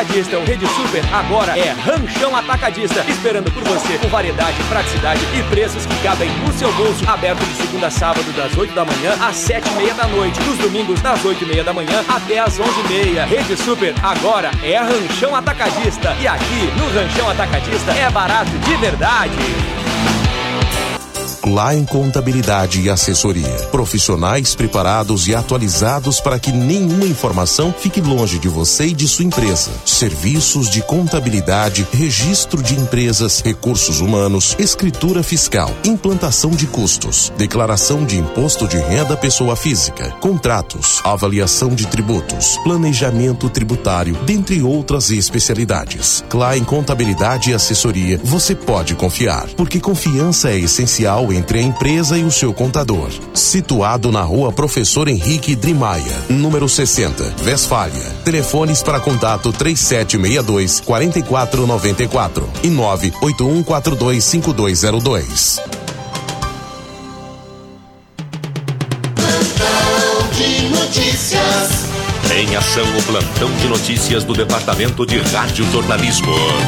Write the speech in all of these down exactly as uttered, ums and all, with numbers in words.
Atacadista. O Rede Super agora é Ranchão Atacadista, esperando por você com variedade, praticidade e preços que cabem no seu bolso. Aberto de segunda a sábado das oito da manhã às sete e meia da noite. Nos domingos das oito e meia da manhã até às onze e meia. Rede Super agora é Ranchão Atacadista. E aqui no Ranchão Atacadista é barato de verdade. Klein Contabilidade e Assessoria. Profissionais preparados e atualizados para que nenhuma informação fique longe de você e de sua empresa. Serviços de contabilidade, registro de empresas, recursos humanos, escritura fiscal, implantação de custos, declaração de imposto de renda pessoa física, contratos, avaliação de tributos, planejamento tributário, dentre outras especialidades. Klein Contabilidade e Assessoria, você pode confiar, porque confiança é essencial entre a empresa e o seu contador. Situado na rua Professor Henrique Drimaia, número sessenta, Westfália. Telefones para contato três sete seis dois, quatro quatro nove quatro e nove oito um quatro dois cinco dois zero dois. Plantão de notícias. Em ação, o plantão de notícias do Departamento de Rádio Jornalismo.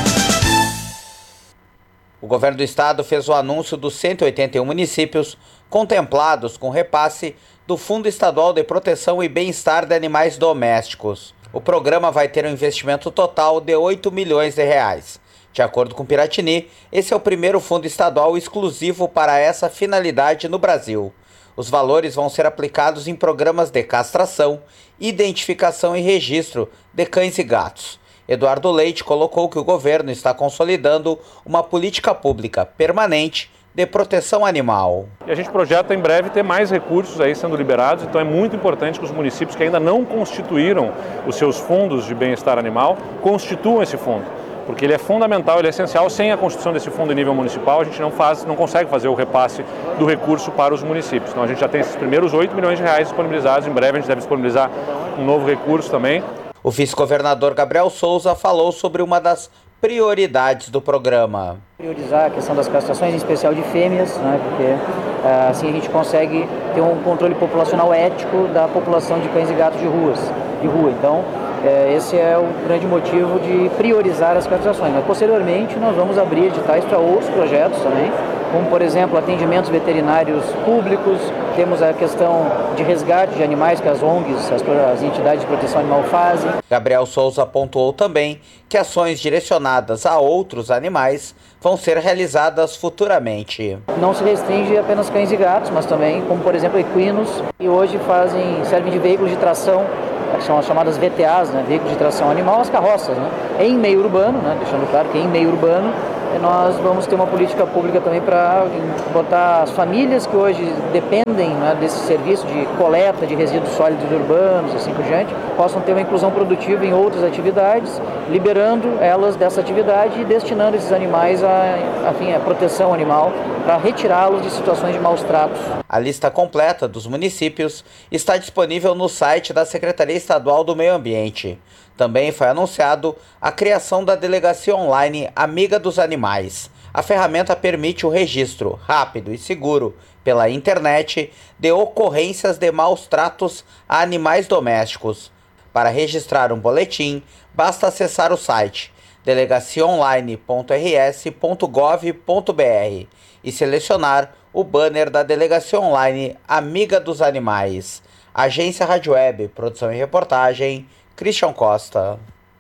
O governo do estado fez o anúncio dos cento e oitenta e um municípios contemplados com repasse do Fundo Estadual de Proteção e Bem-Estar de Animais Domésticos. O programa vai ter um investimento total de oito milhões de reais. De acordo com Piratini, esse é o primeiro fundo estadual exclusivo para essa finalidade no Brasil. Os valores vão ser aplicados em programas de castração, identificação e registro de cães e gatos. Eduardo Leite colocou que o governo está consolidando uma política pública permanente de proteção animal. E a gente projeta em breve ter mais recursos aí sendo liberados, então é muito importante que os municípios que ainda não constituíram os seus fundos de bem-estar animal constituam esse fundo, porque ele é fundamental, ele é essencial. Sem a constituição desse fundo em nível municipal, a gente não faz, não consegue fazer o repasse do recurso para os municípios. Então a gente já tem esses primeiros oito milhões de reais disponibilizados, em breve a gente deve disponibilizar um novo recurso também. O vice-governador Gabriel Souza falou sobre uma das prioridades do programa. Priorizar a questão das castrações, em especial de fêmeas, né, porque assim a gente consegue ter um controle populacional ético da população de cães e gatos de, ruas, de rua. Então, esse é o grande motivo de priorizar as castrações. Mas, posteriormente, nós vamos abrir editais para outros projetos também, como, por exemplo, atendimentos veterinários públicos. Temos a questão de resgate de animais que as O N Gs, as, as entidades de proteção animal fazem. Gabriel Souza pontuou também que ações direcionadas a outros animais vão ser realizadas futuramente. Não se restringe apenas cães e gatos, mas também, como por exemplo, equinos, que hoje fazem, servem de veículos de tração, que são as chamadas V T As, né, veículos de tração animal, as carroças, né, em meio urbano, né, deixando claro que em meio urbano, nós vamos ter uma política pública também para botar as famílias que hoje dependem, né, desse serviço de coleta de resíduos sólidos urbanos, assim por diante, possam ter uma inclusão produtiva em outras atividades, liberando elas dessa atividade e destinando esses animais à, enfim, à proteção animal, para retirá-los de situações de maus tratos. A lista completa dos municípios está disponível no site da Secretaria Estadual do Meio Ambiente. Também foi anunciado a criação da Delegacia Online Amiga dos Animais. A ferramenta permite o registro rápido e seguro pela internet de ocorrências de maus tratos a animais domésticos. Para registrar um boletim, basta acessar o site delegacia online ponto r s ponto gov ponto b r e selecionar o banner da Delegacia Online Amiga dos Animais. Agência Rádio Web, produção e reportagem, Christian Costa.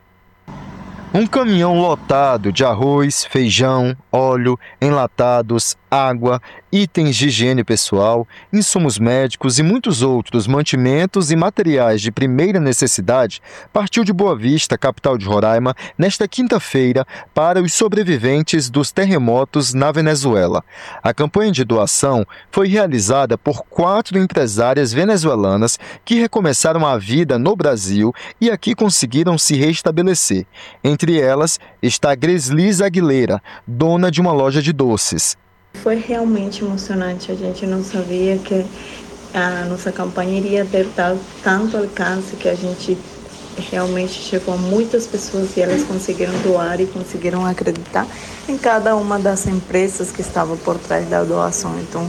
Um caminhão lotado de arroz, feijão, óleo, enlatados, água, itens de higiene pessoal, insumos médicos e muitos outros mantimentos e materiais de primeira necessidade partiu de Boa Vista, capital de Roraima, nesta quinta-feira para os sobreviventes dos terremotos na Venezuela. A campanha de doação foi realizada por quatro empresárias venezuelanas que recomeçaram a vida no Brasil e aqui conseguiram se restabelecer. Entre elas está Greslis Aguilera, dona de uma loja de doces. Foi realmente emocionante, a gente não sabia que a nossa campanha iria ter tanto alcance, que a gente realmente chegou a muitas pessoas e elas conseguiram doar e conseguiram acreditar em cada uma das empresas que estavam por trás da doação. Então,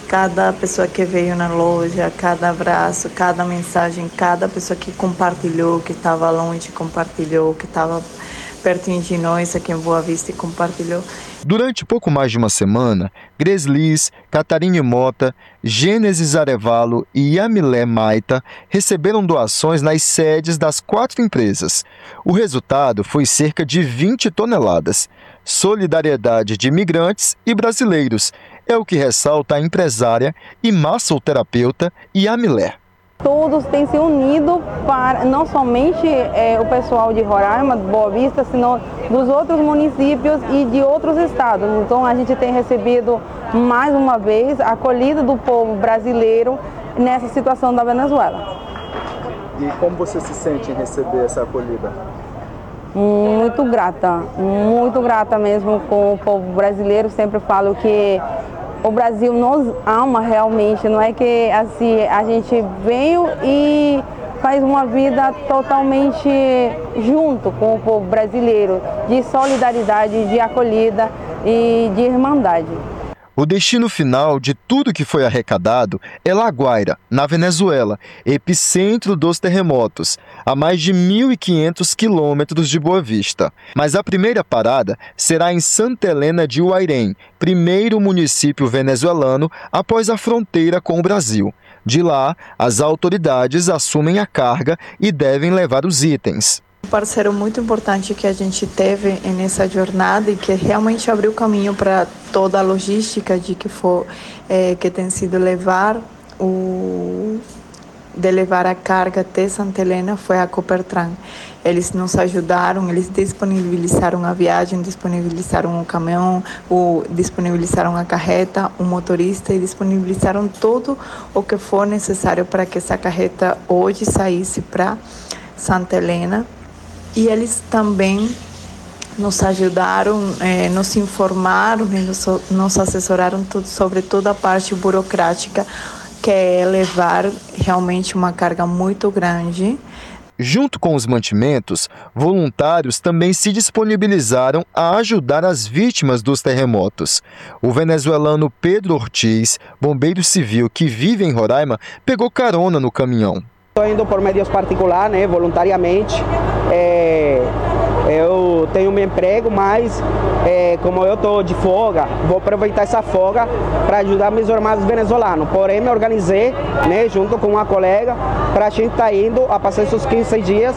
cada pessoa que veio na loja, cada abraço, cada mensagem, cada pessoa que compartilhou, que estava longe, compartilhou, que estava pertinho de nós aqui em Boa Vista e compartilhou. Durante pouco mais de uma semana, Greslis, Catarine Mota, Gênesis Arevalo e Yamilé Maita receberam doações nas sedes das quatro empresas. O resultado foi cerca de vinte toneladas. Solidariedade de imigrantes e brasileiros, é o que ressalta a empresária e massoterapeuta Yamilé. Todos têm se unido para, não somente é, o pessoal de Roraima, Boa Vista, senão dos outros municípios e de outros estados. Então a gente tem recebido mais uma vez a acolhida do povo brasileiro nessa situação da Venezuela. E como você se sente em receber essa acolhida? Muito grata, muito grata mesmo com o povo brasileiro. Sempre falo que o Brasil nos ama realmente, não é que assim a gente veio e faz uma vida totalmente junto com o povo brasileiro, de solidariedade, de acolhida e de irmandade. O destino final de tudo que foi arrecadado é La Guaira, na Venezuela, epicentro dos terremotos, a mais de mil e quinhentos quilômetros de Boa Vista. Mas a primeira parada será em Santa Helena de Huairén, primeiro município venezuelano após a fronteira com o Brasil. De lá, as autoridades assumem a carga e devem levar os itens. Um parceiro muito importante que a gente teve nessa jornada e que realmente abriu caminho para toda a logística de que for é, que tem sido levar o de levar a carga até Santa Helena foi a Copertran. Eles nos ajudaram, eles disponibilizaram a viagem, disponibilizaram o caminhão, o, disponibilizaram a carreta, o motorista e disponibilizaram tudo o que for necessário para que essa carreta hoje saísse para Santa Helena. E eles também nos ajudaram, eh, nos informaram e nos, nos assessoraram tudo, sobre toda a parte burocrática, que é levar realmente uma carga muito grande. Junto com os mantimentos, voluntários também se disponibilizaram a ajudar as vítimas dos terremotos. O venezuelano Pedro Ortiz, bombeiro civil que vive em Roraima, pegou carona no caminhão. Estou indo por meios particulares, né, voluntariamente. É, eu tenho meu emprego, mas é, como eu estou de folga, vou aproveitar essa folga para ajudar meus irmãos venezuelanos. Porém, me organizei, né, junto com uma colega para a gente estar tá indo a passar esses quinze dias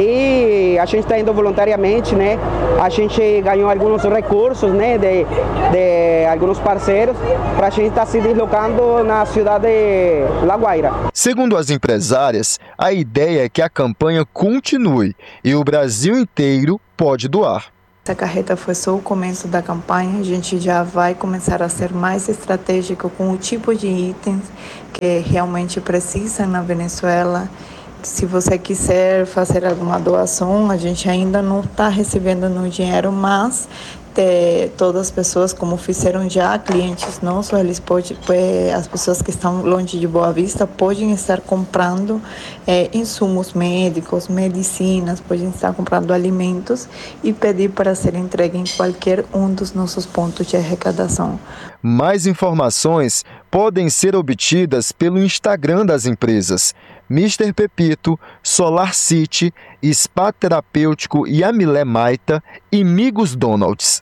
e a gente está indo voluntariamente, né? A gente ganhou alguns recursos, né, de, de alguns parceiros para a gente estar tá se deslocando na cidade de La Guaira. Segundo as empresárias, a ideia é que a campanha continue e o Brasil inteiro pode doar. Essa carreta foi só o começo da campanha, a gente já vai começar a ser mais estratégico com o tipo de itens que realmente precisa na Venezuela. Se você quiser fazer alguma doação, a gente ainda não está recebendo no dinheiro, mas de todas as pessoas, como fizeram já, clientes nossos, eles podem, as pessoas que estão longe de Boa Vista podem estar comprando é, insumos médicos, medicinas, podem estar comprando alimentos e pedir para ser entregue em qualquer um dos nossos pontos de arrecadação. Mais informações podem ser obtidas pelo Instagram das empresas mister Pepito, Solar City, Spa Terapêutico Yamilé Maita e Migos Donalds.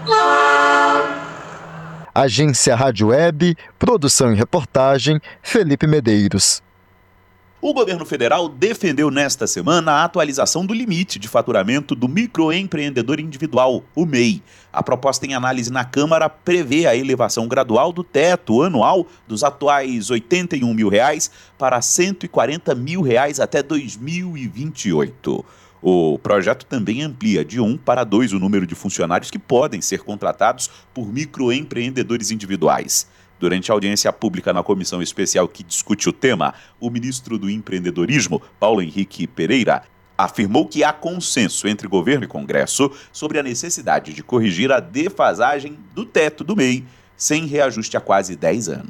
Agência Rádio Web, produção e reportagem, Felipe Medeiros. O governo federal defendeu nesta semana a atualização do limite de faturamento do microempreendedor individual, o M E I. A proposta em análise na Câmara prevê a elevação gradual do teto anual dos atuais oitenta e um mil reais para cento e quarenta mil reais até dois mil e vinte e oito. O projeto também amplia de um para dois o número de funcionários que podem ser contratados por microempreendedores individuais. Durante a audiência pública na comissão especial que discute o tema, o ministro do Empreendedorismo, Paulo Henrique Pereira, afirmou que há consenso entre governo e Congresso sobre a necessidade de corrigir a defasagem do teto do M E I, sem reajuste há quase dez anos.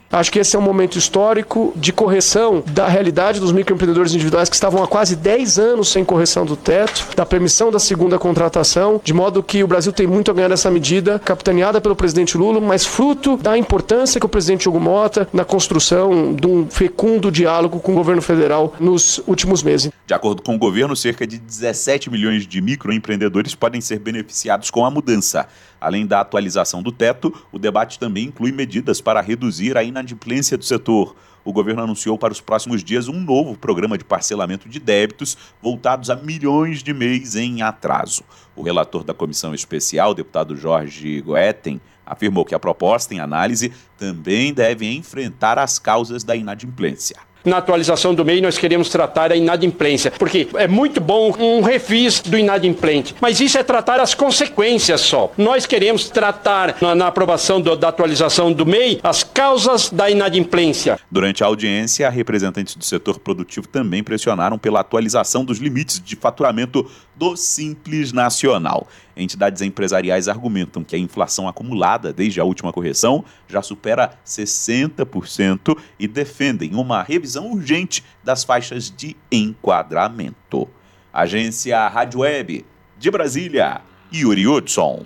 Acho que esse é um momento histórico de correção da realidade dos microempreendedores individuais que estavam há quase dez anos sem correção do teto, da permissão da segunda contratação, de modo que o Brasil tem muito a ganhar nessa medida, capitaneada pelo presidente Lula, mas fruto da importância que o presidente Hugo Mota na construção de um fecundo diálogo com o governo federal nos últimos meses. De acordo com o governo, cerca de dezessete milhões de microempreendedores podem ser beneficiados com a mudança. Além da atualização do teto, o debate também inclui medidas para reduzir a inadimplência do setor. O governo anunciou para os próximos dias um novo programa de parcelamento de débitos voltados a milhões de M E Is em atraso. O relator da comissão especial, deputado Jorge Goetten, afirmou que a proposta em análise também deve enfrentar as causas da inadimplência. Na atualização do M E I, nós queremos tratar a inadimplência, porque é muito bom um refis do inadimplente, mas isso é tratar as consequências só. Nós queremos tratar, na, na aprovação do, da atualização do M E I, as causas da inadimplência. Durante a audiência, representantes do setor produtivo também pressionaram pela atualização dos limites de faturamento do Simples Nacional. Entidades empresariais argumentam que a inflação acumulada desde a última correção já supera sessenta por cento e defendem uma revisão urgente das faixas de enquadramento. Agência Rádio Web de Brasília, Yuri Hudson.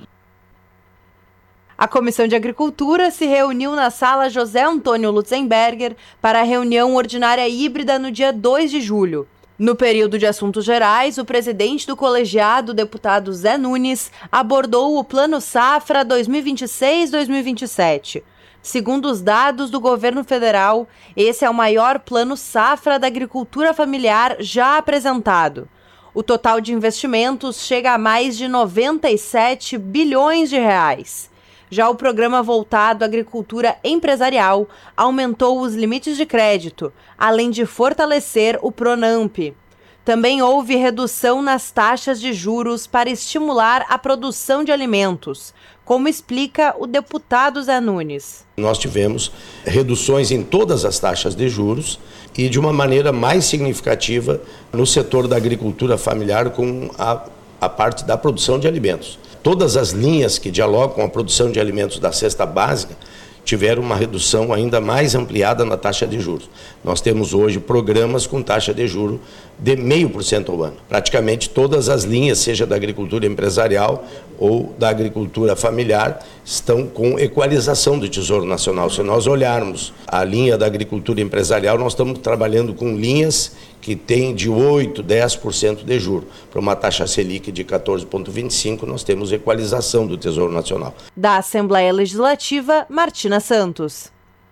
A Comissão de Agricultura se reuniu na sala José Antônio Lutzenberger para a reunião ordinária híbrida no dia dois de julho. No período de assuntos gerais, o presidente do colegiado, o deputado Zé Nunes, abordou o Plano Safra dois mil e vinte e seis a dois mil e vinte e sete. Segundo os dados do governo federal, esse é o maior plano safra da agricultura familiar já apresentado. O total de investimentos chega a mais de noventa e sete bilhões de reais. Já o programa voltado à agricultura empresarial aumentou os limites de crédito, além de fortalecer o Pronamp. Também houve redução nas taxas de juros para estimular a produção de alimentos, como explica o deputado Zé Nunes. Nós tivemos reduções em todas as taxas de juros e de uma maneira mais significativa no setor da agricultura familiar com a, a parte da produção de alimentos. Todas as linhas que dialogam com a produção de alimentos da cesta básica tiveram uma redução ainda mais ampliada na taxa de juros. Nós temos hoje programas com taxa de juros de zero vírgula cinco por cento ao ano. Praticamente todas as linhas, seja da agricultura empresarial ou da agricultura familiar, estão com equalização do Tesouro Nacional. Se nós olharmos a linha da agricultura empresarial, nós estamos trabalhando com linhas que têm de oito por cento, dez por cento de juros. Para uma taxa Selic de quatorze vírgula vinte e cinco por cento, nós temos equalização do Tesouro Nacional. Da Assembleia Legislativa, Martina Santos.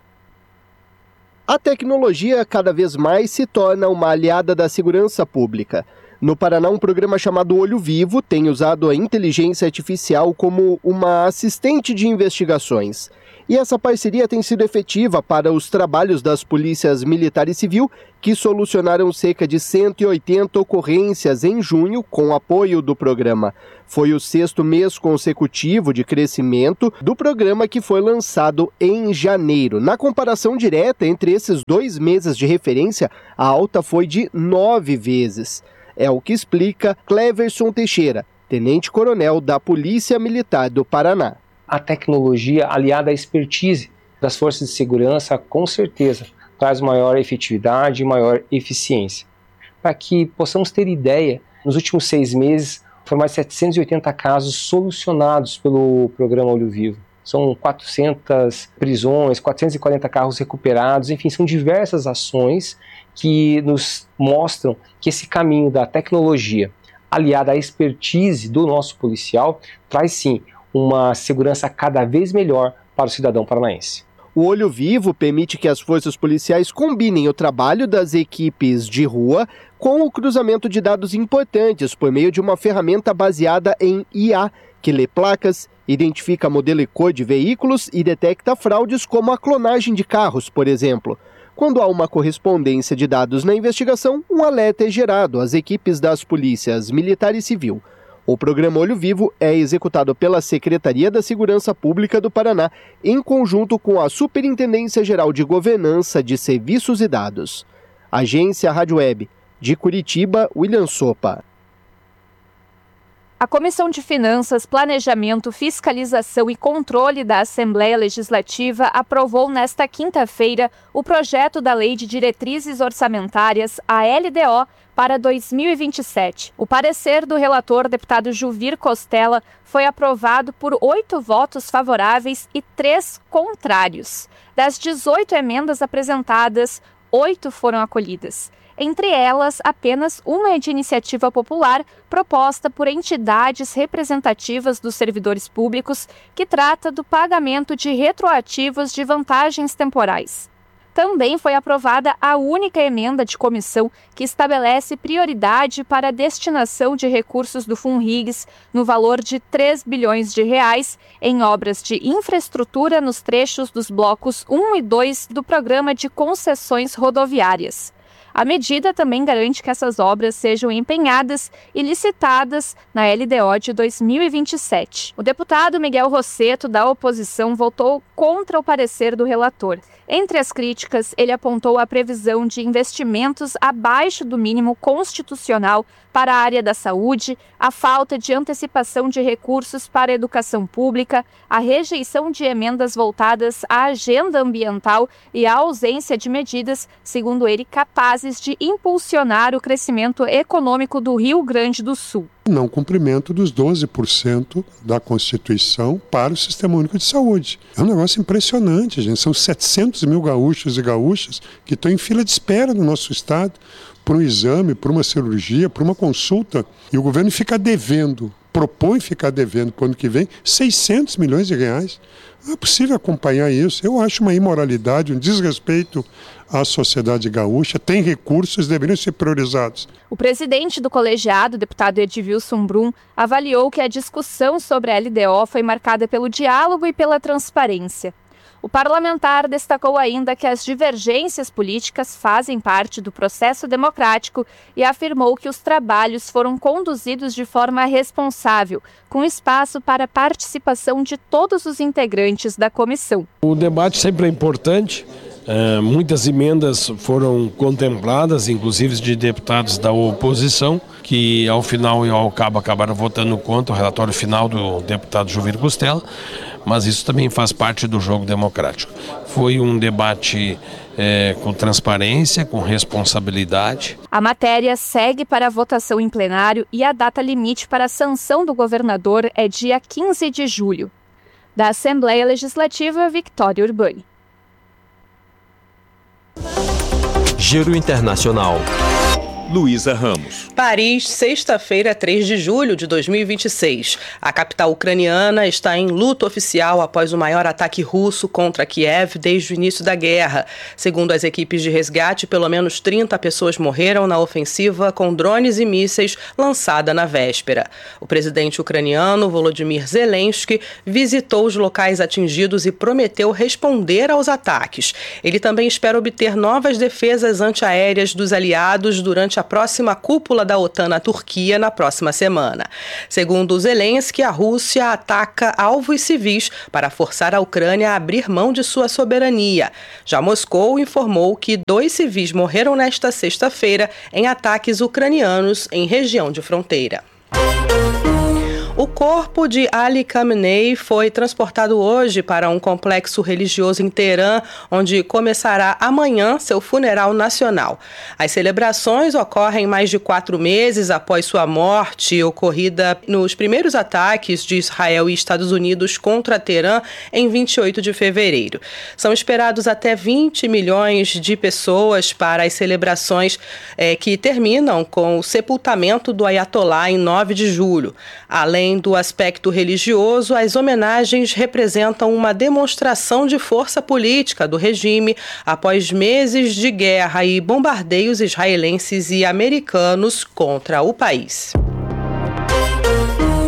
A tecnologia cada vez mais se torna uma aliada da segurança pública. No Paraná, um programa chamado Olho Vivo tem usado a inteligência artificial como uma assistente de investigações. E essa parceria tem sido efetiva para os trabalhos das polícias militar e civil, que solucionaram cerca de cento e oitenta ocorrências em junho com apoio do programa. Foi o sexto mês consecutivo de crescimento do programa, que foi lançado em janeiro. Na comparação direta entre esses dois meses de referência, a alta foi de nove vezes. É o que explica Cleverson Teixeira, tenente-coronel da Polícia Militar do Paraná. A tecnologia aliada à expertise das forças de segurança, com certeza, traz maior efetividade e maior eficiência. Para que possamos ter ideia, nos últimos seis meses foram mais de setecentos e oitenta casos solucionados pelo programa Olho Vivo. São quatrocentas prisões, quatrocentos e quarenta carros recuperados, enfim, são diversas ações que nos mostram que esse caminho da tecnologia aliada à expertise do nosso policial traz sim uma segurança cada vez melhor para o cidadão paranaense. O Olho Vivo permite que as forças policiais combinem o trabalho das equipes de rua com o cruzamento de dados importantes por meio de uma ferramenta baseada em I A, que lê placas, identifica modelo e cor de veículos e detecta fraudes como a clonagem de carros, por exemplo. Quando há uma correspondência de dados na investigação, um alerta é gerado às equipes das polícias militar e civil. O programa Olho Vivo é executado pela Secretaria da Segurança Pública do Paraná, em conjunto com a Superintendência Geral de Governança de Serviços e Dados. Agência Rádio Web, de Curitiba, William Sopa. A Comissão de Finanças, Planejamento, Fiscalização e Controle da Assembleia Legislativa aprovou nesta quinta-feira o projeto da Lei de Diretrizes Orçamentárias, a L D O, para dois mil e vinte e sete. O parecer do relator, deputado Juvir Costella, foi aprovado por oito votos favoráveis e três contrários. Das dezoito emendas apresentadas, oito foram acolhidas. Entre elas, apenas uma é de iniciativa popular proposta por entidades representativas dos servidores públicos, que trata do pagamento de retroativos de vantagens temporais. Também foi aprovada a única emenda de comissão que estabelece prioridade para a destinação de recursos do Funrigs no valor de três bilhões de reais em obras de infraestrutura nos trechos dos blocos um e dois do Programa de Concessões Rodoviárias. A medida também garante que essas obras sejam empenhadas e licitadas na L D O de dois mil e vinte e sete. O deputado Miguel Rosseto, da oposição, votou contra o parecer do relator. Entre as críticas, ele apontou a previsão de investimentos abaixo do mínimo constitucional para a área da saúde, a falta de antecipação de recursos para a educação pública, a rejeição de emendas voltadas à agenda ambiental e a ausência de medidas, segundo ele, capazes de impulsionar o crescimento econômico do Rio Grande do Sul. Não cumprimento dos doze por cento da Constituição para o Sistema Único de Saúde. É um negócio impressionante, gente. São setecentos mil gaúchos e gaúchas que estão em fila de espera no nosso estado por um exame, por uma cirurgia, por uma consulta. E o governo fica devendo, propõe ficar devendo para o ano que vem seiscentos milhões de reais. Não é possível acompanhar isso. Eu acho uma imoralidade, um desrespeito à sociedade gaúcha. Tem recursos, deveriam ser priorizados. O presidente do colegiado, deputado Edvilson Brum, avaliou que a discussão sobre a L D O foi marcada pelo diálogo e pela transparência. O parlamentar destacou ainda que as divergências políticas fazem parte do processo democrático e afirmou que os trabalhos foram conduzidos de forma responsável, com espaço para a participação de todos os integrantes da comissão. O debate sempre é importante. Uh, muitas emendas foram contempladas, inclusive de deputados da oposição, que ao final e ao cabo acabaram votando contra o relatório final do deputado Juvir Costella, mas isso também faz parte do jogo democrático. Foi um debate é, com transparência, com responsabilidade. A matéria segue para a votação em plenário e a data limite para a sanção do governador é dia quinze de julho. Da Assembleia Legislativa, Victória Urbani. Giro Internacional. Luísa Ramos. Paris, sexta-feira, três de julho de dois mil e vinte e seis. A capital ucraniana está em luto oficial após o maior ataque russo contra Kiev desde o início da guerra. Segundo as equipes de resgate, pelo menos trinta pessoas morreram na ofensiva com drones e mísseis lançada na véspera. O presidente ucraniano, Volodymyr Zelensky, visitou os locais atingidos e prometeu responder aos ataques. Ele também espera obter novas defesas antiaéreas dos aliados durante a próxima cúpula da OTAN na Turquia na próxima semana. Segundo Zelensky, a Rússia ataca alvos civis para forçar a Ucrânia a abrir mão de sua soberania. Já Moscou informou que dois civis morreram nesta sexta-feira em ataques ucranianos em região de fronteira. O corpo de Ali Khamenei foi transportado hoje para um complexo religioso em Teherã, onde começará amanhã seu funeral nacional. As celebrações ocorrem mais de quatro meses após sua morte, ocorrida nos primeiros ataques de Israel e Estados Unidos contra Teherã em vinte e oito de fevereiro. São esperados até vinte milhões de pessoas para as celebrações eh, que terminam com o sepultamento do Ayatollah em nove de julho. Além do aspecto religioso, as homenagens representam uma demonstração de força política do regime após meses de guerra e bombardeios israelenses e americanos contra o país.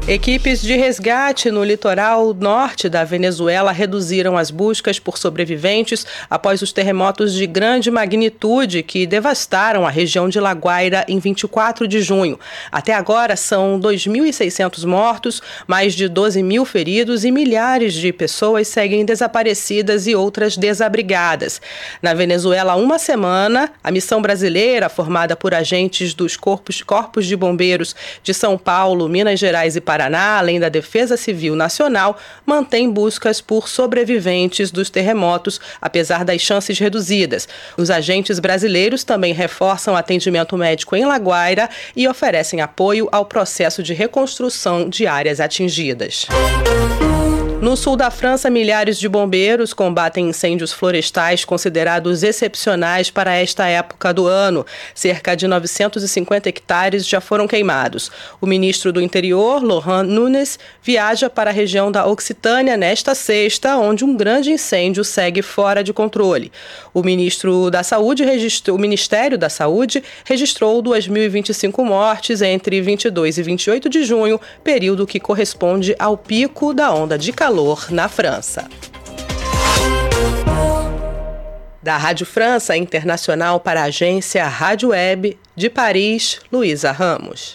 Equipes de resgate no litoral norte da Venezuela reduziram as buscas por sobreviventes após os terremotos de grande magnitude que devastaram a região de La Guaira em vinte e quatro de junho. Até agora são dois mil e seiscentos mortos, mais de doze mil feridos e milhares de pessoas seguem desaparecidas e outras desabrigadas. Na Venezuela, há uma semana, a missão brasileira, formada por agentes dos corpos, corpos de bombeiros de São Paulo, Minas Gerais e Paraná, além da Defesa Civil Nacional, mantém buscas por sobreviventes dos terremotos, apesar das chances reduzidas. Os agentes brasileiros também reforçam atendimento médico em La Guaira e oferecem apoio ao processo de reconstrução de áreas atingidas. No sul da França, milhares de bombeiros combatem incêndios florestais considerados excepcionais para esta época do ano. Cerca de novecentos e cinquenta hectares já foram queimados. O ministro do Interior, Laurent Nunez, viaja para a região da Occitânia nesta sexta, onde um grande incêndio segue fora de controle. O ministro da Saúde registrou, o Ministério da Saúde registrou duas mil e vinte e cinco mortes entre vinte e dois e vinte e oito de junho, período que corresponde ao pico da onda de calor na França. Da Rádio França Internacional para a agência Rádio Web, de Paris, Luísa Ramos.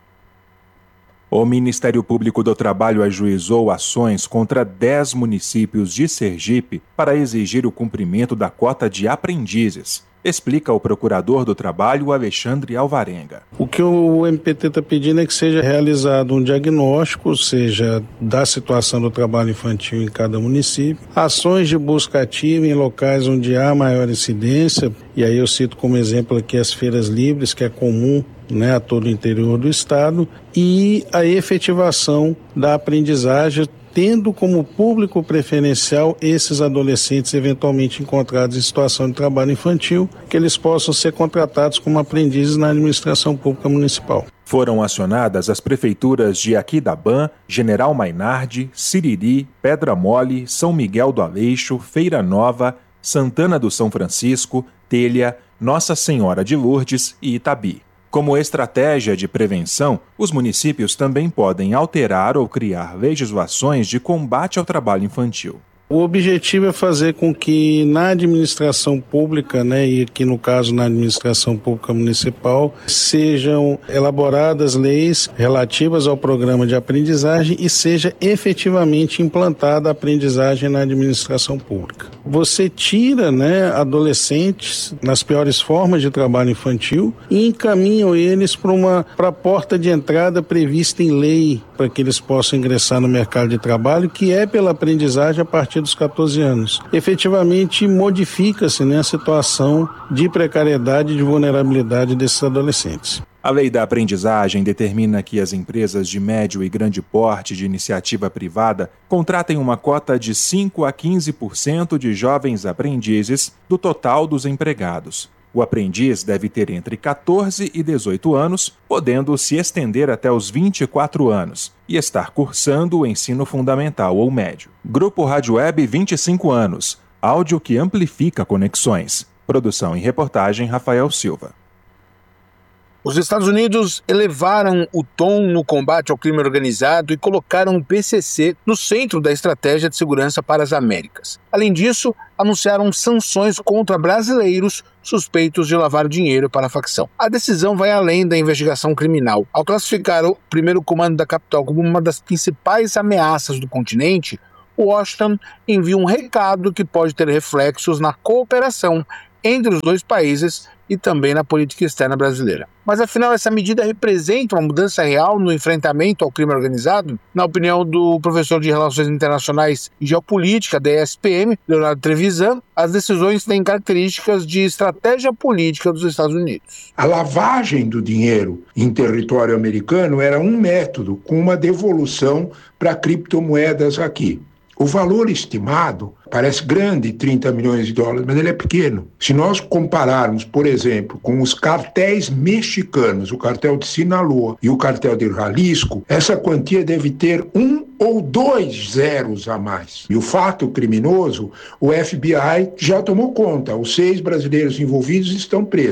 O Ministério Público do Trabalho ajuizou ações contra dez municípios de Sergipe para exigir o cumprimento da cota de aprendizes. Explica o procurador do Trabalho, Alexandre Alvarenga. O que o M P T está pedindo é que seja realizado um diagnóstico, ou seja, da situação do trabalho infantil em cada município, ações de busca ativa em locais onde há maior incidência, e aí eu cito como exemplo aqui as feiras livres, que é comum, né, a todo o interior do estado, e a efetivação da aprendizagem, tendo como público preferencial esses adolescentes eventualmente encontrados em situação de trabalho infantil, que eles possam ser contratados como aprendizes na administração pública municipal. Foram acionadas as prefeituras de Aquidabã, General Mainardi, Siriri, Pedra Mole, São Miguel do Aleixo, Feira Nova, Santana do São Francisco, Telha, Nossa Senhora de Lourdes e Itabi. Como estratégia de prevenção, os municípios também podem alterar ou criar legislações de combate ao trabalho infantil. O objetivo é fazer com que na administração pública, né, e aqui no caso na administração pública municipal, sejam elaboradas leis relativas ao programa de aprendizagem e seja efetivamente implantada a aprendizagem na administração pública. Você tira, né, adolescentes nas piores formas de trabalho infantil e encaminham eles para uma para a porta de entrada prevista em lei para que eles possam ingressar no mercado de trabalho, que é pela aprendizagem a partir dos catorze anos. Efetivamente modifica-se, né, a situação de precariedade e de vulnerabilidade desses adolescentes. A lei da aprendizagem determina que as empresas de médio e grande porte de iniciativa privada contratem uma cota de cinco a quinze por cento de jovens aprendizes do total dos empregados. O aprendiz deve ter entre catorze e dezoito anos, podendo se estender até os vinte e quatro anos, e estar cursando o ensino fundamental ou médio. Grupo Rádio Web vinte e cinco anos, áudio que amplifica conexões. Produção e reportagem Rafael Silva. Os Estados Unidos elevaram o tom no combate ao crime organizado e colocaram o P C C no centro da estratégia de segurança para as Américas. Além disso, anunciaram sanções contra brasileiros suspeitos de lavar dinheiro para a facção. A decisão vai além da investigação criminal. Ao classificar o primeiro comando da capital como uma das principais ameaças do continente, Washington envia um recado que pode ter reflexos na cooperação entre os dois países e também na política externa brasileira. Mas afinal, essa medida representa uma mudança real no enfrentamento ao crime organizado? Na opinião do professor de Relações Internacionais e Geopolítica da E S P M, Leonardo Trevisan, as decisões têm características de estratégia política dos Estados Unidos. A lavagem do dinheiro em território americano era um método com uma devolução para criptomoedas aqui. O valor estimado parece grande, trinta milhões de dólares, mas ele é pequeno. Se nós compararmos, por exemplo, com os cartéis mexicanos, o cartel de Sinaloa e o cartel de Jalisco, essa quantia deve ter um ou dois zeros a mais. E o fato criminoso, o F B I já tomou conta. Os seis brasileiros envolvidos estão presos.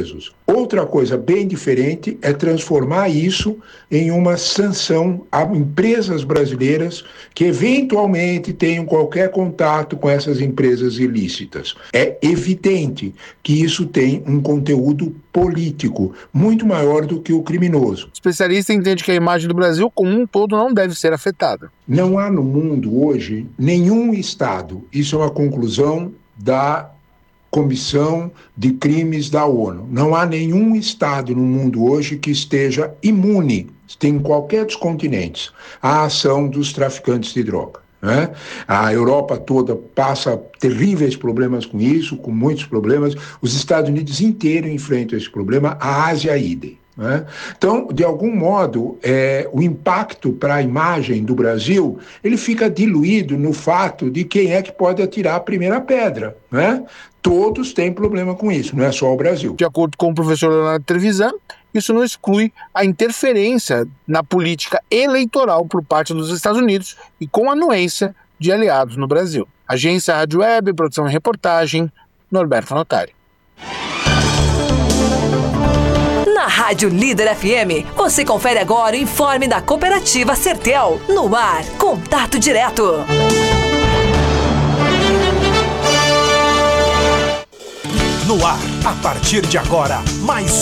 Outra coisa bem diferente é transformar isso em uma sanção a empresas brasileiras que eventualmente tenham qualquer contato com essas empresas ilícitas. É evidente que isso tem um conteúdo político muito maior do que o criminoso. O especialista entende que a imagem do Brasil como um todo não deve ser afetada. Não há no mundo hoje nenhum Estado, isso é uma conclusão da Comissão de Crimes da ONU. Não há nenhum Estado no mundo hoje que esteja imune, em qualquer dos continentes, à ação dos traficantes de droga. Né? A Europa toda passa terríveis problemas com isso, com muitos problemas. Os Estados Unidos inteiros enfrentam esse problema, a Ásia idem. Né? Então, de algum modo, é, o impacto para a imagem do Brasil, ele fica diluído no fato de quem é que pode atirar a primeira pedra. Né? Todos têm problema com isso, não é só o Brasil. De acordo com o professor Leonardo Trevisan, isso não exclui a interferência na política eleitoral por parte dos Estados Unidos e com a anuência de aliados no Brasil. Agência Rádio Web, produção e reportagem, Norberto Notari. Na Rádio Líder F M, você confere agora o informe da Cooperativa Sertel. No ar, contato direto. No ar, a partir de agora, mais